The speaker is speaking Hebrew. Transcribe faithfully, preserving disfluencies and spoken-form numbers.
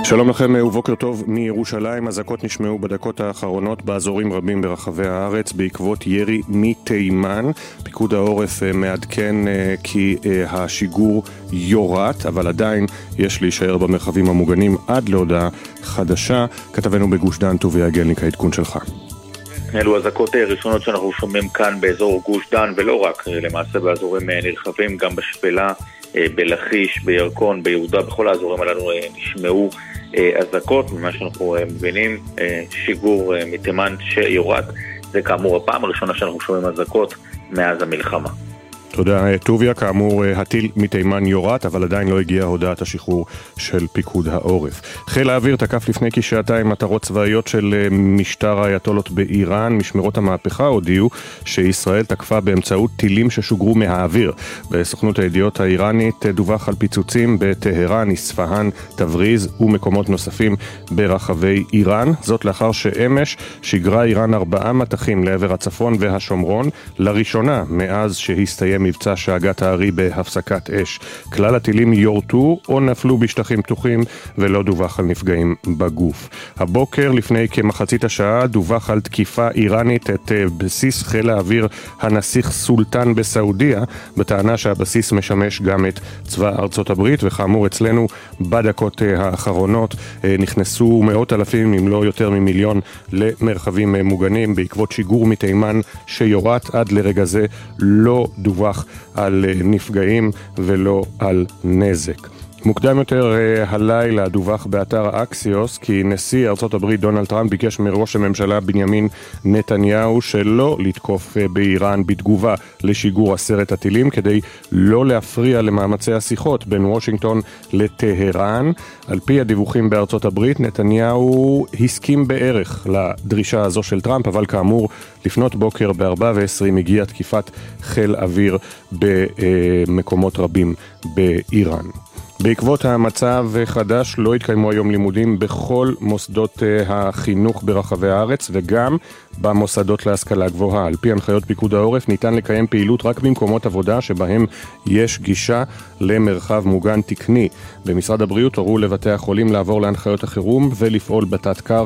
שלום לכם ובוקר טוב מירושלים. אזעקות נשמעו בדקות האחרונות באזורים רבים ברחבי הארץ בעקבות ירי מתימן. פיקוד העורף מעדכן כי השיגור יורת, אבל עדיין יש להישאר במרחבים המוגנים עד להודעה חדשה. כתבנו בגוש דן טוביה גלניק, העדכון שלך. אלו אזעקות ראשונות שאנחנו שומעים כאן באזור גוש דן, ולא רק, למעשה באזורים נרחבים, גם בשפלה, בלחיש, בירקון, ביהודה, בכל האזורים הללו נשמעו אזעקות. ממה שאנחנו מבינים, שיגור מתימן שיורת, זה כאמור הפעם הראשונה שאנחנו שומעים אזעקות מאז המלחמה. תודה טוביה. כאמור הטיל מתימן יורת, אבל עדיין לא הגיעה הודעת השחרור של פיקוד העורף. חיל האוויר תקף לפני כשעתיים מטרות צבאיות של משטר האייתולות באיראן. משמרות המהפכה הודיעו שישראל תקפה באמצעות טילים ששוגרו מהאוויר. בסוכנות הידיעות האיראנית דווח על פיצוצים בטהרן, איספהאן, תבריז ומקומות נוספים ברחבי איראן. זאת לאחר שאמש שיגרה איראן ארבעה מטחים לעבר הצפון והשומרון, לראשונה מאז שהסתיים מבצע שאגת הארי בהפסקת אש. כלל הטילים יורטו או נפלו בשטחים פתוחים ולא דווח על נפגעים בגוף. הבוקר לפני כמחצית השעה דווח על תקיפה איראנית את בסיס חיל האוויר הנסיך סולטן בסעודיה, בטענה שהבסיס משמש גם את צבא ארצות הברית, וכאמור אצלנו בדקות האחרונות נכנסו מאות אלפים אם לא יותר ממיליון למרחבים מוגנים בעקבות שיגור מתימן שיורת. עד לרגע זה לא דווח על נפגעים ולא על נזק. מוקדם יותר הלילה דווח באתר אקסיוס כי נשיא ארצות הברית דונלד טראמפ ביקש מראש הממשלה בנימין נתניהו שלא לתקוף באיראן בתגובה לשיגור עשרת הטילים, כדי לא להפריע למאמצי השיחות בין וושינגטון לטהרן. על פי הדיווחים בארצות הברית, נתניהו הסכים בערך לדרישה הזו של טראמפ, אבל כאמור לפנות בוקר ב-ארבע ועשרים הגיעה תקיפת חיל אוויר במקומות רבים באיראן. בעקבות המצב חדש לא התקיימו היום לימודים בכל מוסדות החינוך ברחבי הארץ וגם במוסדות להשכלה גבוהה. על פי הנחיות פיקוד העורף ניתן לקיים פעילות רק במקומות עבודה שבהם יש גישה למרחב מוגן תקני. במשרד הבריאות הורו לבתי החולים לעבור להנחיות החירום ולפעול בתת קרקע.